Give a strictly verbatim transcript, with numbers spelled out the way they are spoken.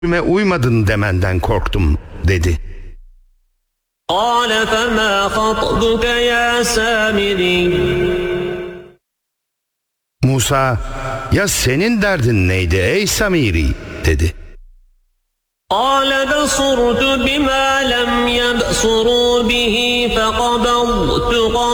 uymadın demenden korktum dedi. قَالَ فَمَا خَطْبُكَ يَا سَامِرِيُّ Musa, ya senin derdin neydi ey Samiri dedi. قَالَ بَصُرْتُ بِمَا لَمْ يَبْصُرُوا بِهِ فَقَبَضْتُ